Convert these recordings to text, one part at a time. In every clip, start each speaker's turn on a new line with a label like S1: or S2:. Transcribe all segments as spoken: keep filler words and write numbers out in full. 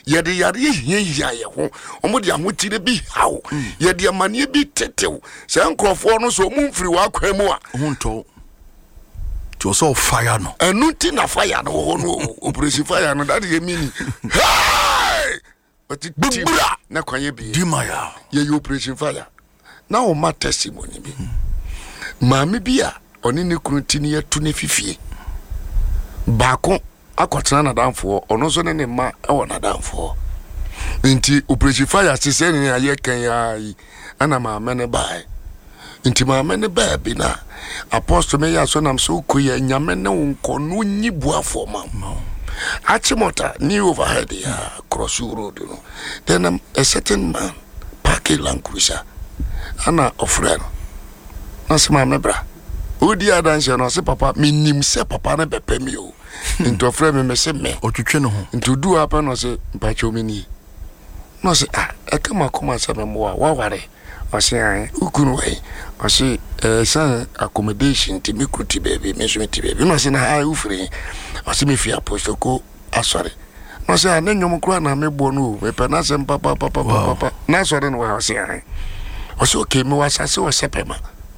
S1: ye de yare ye hia ye ho omo de ahotire bi hawo ye de amane bi tetew se nkrofo no so mumfiri wa kwemu a
S2: honto to so fire no
S1: enu ti na fire no ho no operation fire no that is meaning hey but tibura na kwanye bi
S2: dimaya
S1: ye operation fire na o ma testimony bi maami bi a oni ne kunu ti ne yatu ne fifie baako akotena na danfo ono so ne ne ma e wona danfo nti operation fire se se ne aye kan ya ana ma mene bai nti ma mene ba bi na apostle me ya so nam so koye nyame ne wonko no nyibuafo ma achimota ni overhead ya cross road no then um, a certain man parking Land Cruiser ana ofren na se ma mebra odi adanse no se papa minim se papa na bepe mi o into ofren me me se me
S2: otwetwe no ho
S1: into do happen no se mpacho me ni no se ah e kama koma se me mo wa ware o se an ukunu we o se eh san accommodation ti mi kuti baby me so mi ti baby no se na ha ufiri o se mi fi apostle ko asore no se an nyom kura na me bo no me pe na se papa papa papa na sore no wa o se an o se okay me wa sase o sepema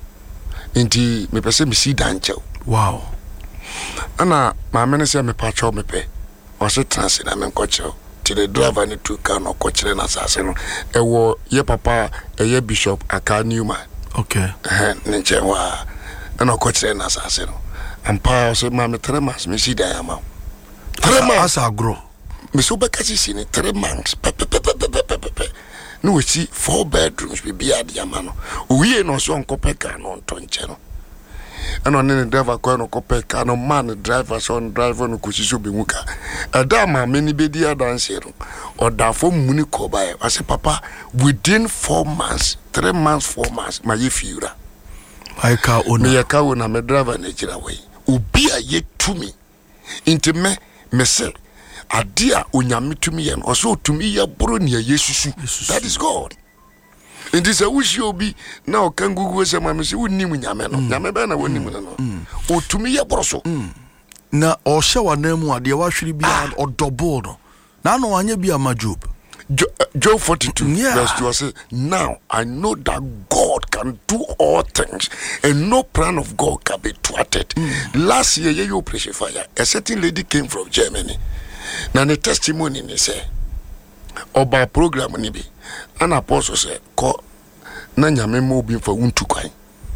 S1: inti me pese mi si dancho
S2: wow
S1: ana ma me ne se me pacho me pe o se trans na me nkocho ti the driver ni tu ka no kochire na sase no e wo ye papa e ye bishop aka Newman
S2: okay
S1: eh ne chewa ana kochire na sase no ampa o se ma me three months me si dan ama three months
S2: asa grow
S1: me so be kasi si ni three months pe pe pe pe pe pe no we see four bedrooms be bia de ama no owie no so nkopeka no ntonche no and on the driver ko no kopeka no man driver son driver no kusiso be muka adama many be dia dance no or da for muni ko ba I say papa within four months three months four months my fiura
S2: I ka ona
S1: me ka ona me driver na jira we obi a ye tumi inte me me say adia onyame tumi ye no so tumi ye boro ne yesusu that is God. In this a wish you be now can Google say my miss would name nyame no nyame be na woni mu no o tumi ye boroso
S2: na o hye wa na mu ade wa hwiri bia o double no na no anya bia ma Job
S1: Job forty-two yeah. verse two say now I know that God can do all things and no plan of God can be thwarted. mm. Last year you operation fire a certain lady came from Germany na the testimony ni say oba program ni bi ana apostle say ko na nyame mo bi fa wuntu kwan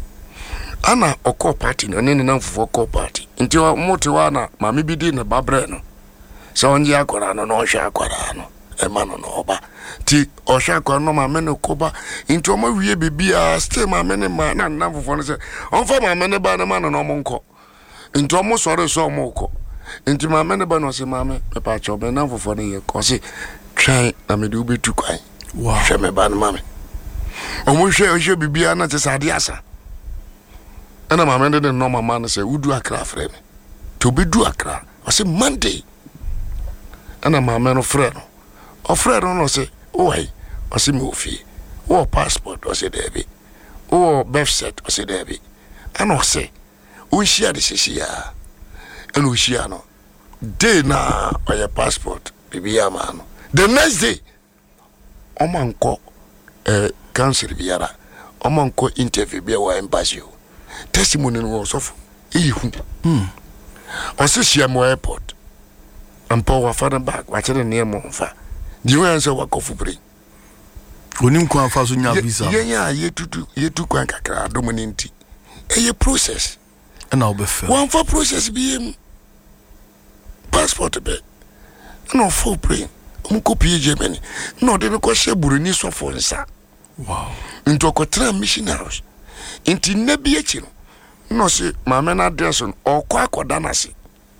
S1: ana okọ party na ne na mfofo okọ party nti mote wa na mame bi di ne babre no se onje akora no no hwe akora no e ma no no oba ti o hwe akora no mame ne koba nti o ma wie bibia stay mame ne ma na na mfofo no se on fa mame ne ba na ma no no mo nko nti o mo sore so mo uko nti mame ne ba no se mame me pa cho be na mfofo ne ye ko se try na me do be tu kwan
S2: wow
S1: hwe me ba na mame o mo hwe o hwe bibia na te sade asa ana mama ndede no mama na say udu akra frɛ me to be du akra o say Monday ana mama no frɛ no o frɛ no no say o wai o say me ofie o passport o say debi o birth cert o say debi ana o say o share the shia ana o share no day na o your passport bibi ya ma no the next day o man ko eh council biara o man ko interview bi wa embassy testimony no so ihu
S2: hmm
S1: osi shiamo airport ampo wa father back wa chere ne mo mfa di wan so wa kofu bre
S2: onim kwa fa so nya visa
S1: ye nya ye tutu ye tu kwa kakra domini nti eye process
S2: na obefe
S1: wan fa process bi em passport be no for bre um copy Germany no de ko she buruni so for nsa
S2: wow
S1: into ko tra mission house inti nabi echi no se mama na address on okwa akoda na se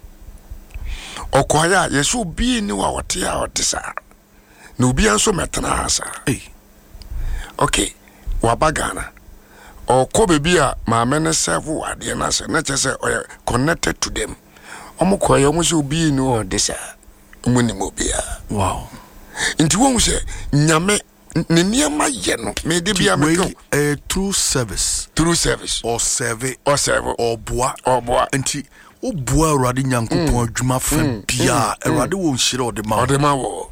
S1: okoya yeso bi ni wa wote a wote sa na obi anso metana asa
S2: eh
S1: okay wa bagana okọ bebi a mama na serve wade na se na chese oya connected to them omokoya omo se obi ni o de sa omuni mo bia
S2: wow
S1: inti won se nyame ne niema ye no me de bia me ko
S2: a true service
S1: through service
S2: or serve
S1: or serve
S2: or boa
S1: or boa
S2: enti o boa urade nyankopon adwuma fa bia urade wo nhire o de ma
S1: o de ma wo